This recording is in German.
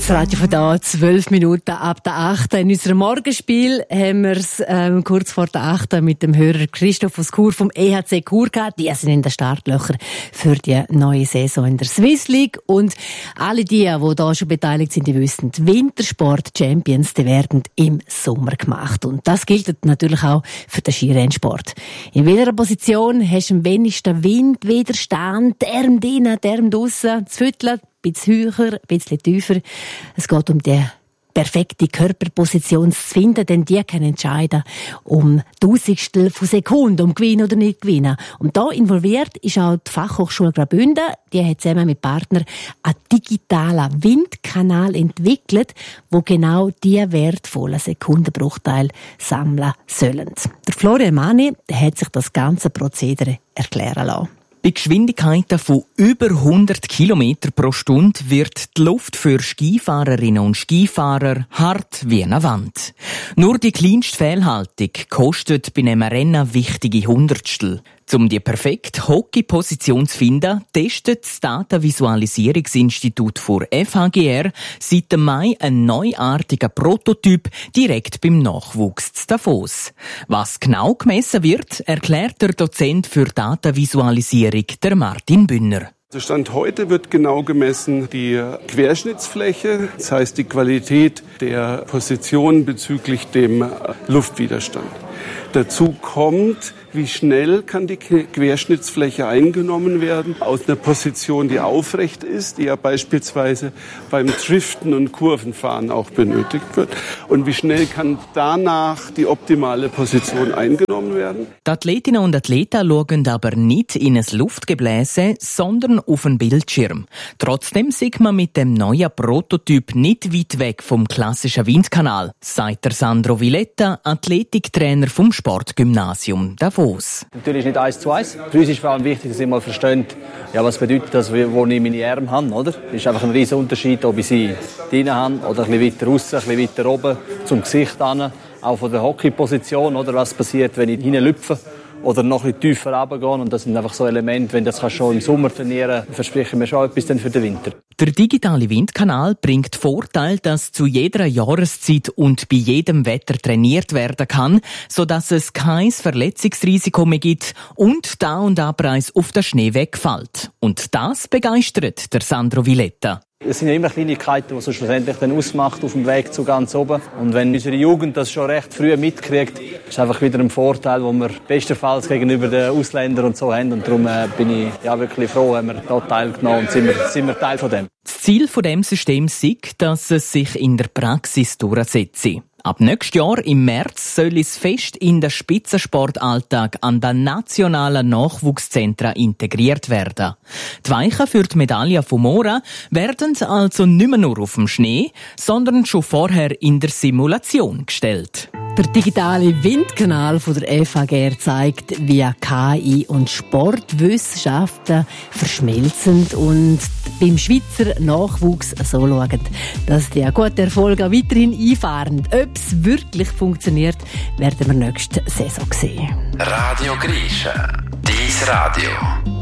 Das Radio von da, 12 Minuten ab der 8. In unserem Morgenspiel haben wir es kurz vor der 8. mit dem Hörer Christoph aus Chur vom EHC Chur gehabt. Die sind in den Startlöchern für die neue Saison in der Swiss League. Und alle die da schon beteiligt sind, die wissen, die Wintersport-Champions, die werden im Sommer gemacht. Und das gilt natürlich auch für den Skirennsport. In welcher Position hast du am wenigsten Windwiderstand? Derm drinnen, derm draussen, das Viertel, ein bisschen höher, ein bisschen tiefer. Es geht um die perfekte Körperposition zu finden, denn die können entscheiden um Tausendstel von Sekunden, um gewinnen oder nicht gewinnen. Und da involviert ist auch die Fachhochschule Graubünden. Die hat zusammen mit Partnern einen digitalen Windkanal entwickelt, wo genau diese wertvollen Sekundenbruchteile sammeln sollen. Der Florian Mani hat sich das ganze Prozedere erklären lassen. Bei Geschwindigkeiten von über 100 km pro Stunde wird die Luft für Skifahrerinnen und Skifahrer hart wie eine Wand. Nur die kleinste Fehlhaltung kostet bei einem Rennen wichtige Hundertstel. Um die perfekte Hockey-Position zu finden, testet das Datenvisualisierungsinstitut für FHGR seit Mai einen neuartigen Prototyp direkt beim Nachwuchs zu Davos. Was genau gemessen wird, erklärt der Dozent für Datenvisualisierung, der Martin Bünner. Stand heute wird genau gemessen die Querschnittsfläche, das heißt die Qualität der Position bezüglich dem Luftwiderstand. Dazu kommt, wie schnell kann die Querschnittsfläche eingenommen werden aus einer Position, die aufrecht ist, die ja beispielsweise beim Driften und Kurvenfahren auch benötigt wird. Und wie schnell kann danach die optimale Position eingenommen werden? Die Athletinnen und Athleten schauen aber nicht in ein Luftgebläse, sondern auf einen Bildschirm. Trotzdem sieht man mit dem neuen Prototyp nicht weit weg vom klassischen Windkanal, sagt der Sandro Villetta, Athletiktrainer vom Sportgymnasium Davos. Natürlich nicht 1:1. Für uns ist vor allem wichtig, dass ihr mal versteht, was bedeutet das, wo ich meine Arme habe. Oder? Es ist einfach ein riesen Unterschied, ob ich sie drinnen habe oder ein bisschen weiter raus, ein bisschen weiter oben, zum Gesicht hin. Auch von der Hockeyposition, oder was passiert, wenn ich hineinlüpfe oder noch ein bisschen tiefer runtergehe. Und das sind einfach so Elemente, wenn das schon im Sommer trainieren kannst, verspreche ich mir schon etwas dann für den Winter. Der digitale Windkanal bringt Vorteil, dass zu jeder Jahreszeit und bei jedem Wetter trainiert werden kann, sodass es kein Verletzungsrisiko mehr gibt und da und Abreiß auf den Schnee wegfällt. Und das begeistert der Sandro Villetta. Es sind ja immer Kleinigkeiten, die es schlussendlich dann ausmacht auf dem Weg zu ganz oben. Und wenn unsere Jugend das schon recht früh mitkriegt, ist es einfach wieder ein Vorteil, den wir bestenfalls gegenüber den Ausländern und so haben. Und darum bin ich wirklich froh, haben wir da teilgenommen und sind wir Teil von dem. Das Ziel von dem System ist, dass es sich in der Praxis durchsetzt. Ab nächstes Jahr im März soll es fest in den Spitzensportalltag an den nationalen Nachwuchszentren integriert werden. Die Weichen für die Medaille von Mora werden also nicht mehr nur auf dem Schnee, sondern schon vorher in der Simulation gestellt. Der digitale Windkanal von der FHGR zeigt, wie KI und Sportwissenschaften verschmelzen und beim Schweizer Nachwuchs so schauen, dass die guten Erfolge auch weiterhin einfahren. Ob es wirklich funktioniert, werden wir nächste Saison sehen. Radio Grisha, dein Radio.